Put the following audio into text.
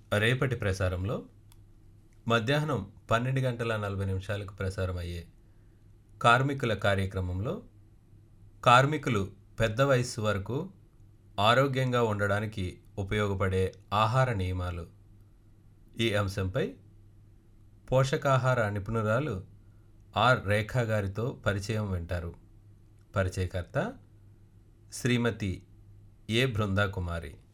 రేపటి ప్రసారంలో మధ్యాహ్నం 12:40 ప్రసారమయ్యే కార్మికుల కార్యక్రమంలో కార్మికులు పెద్ద వయస్సు వరకు ఆరోగ్యంగా ఉండడానికి ఉపయోగపడే ఆహార నియమాలు ఈ అంశంపై పోషకాహార నిపుణురాలు ఆర్ రేఖా గారితో పరిచయం వింటారు. పరిచయకర్త శ్రీమతి ఏ బృందా కుమారి.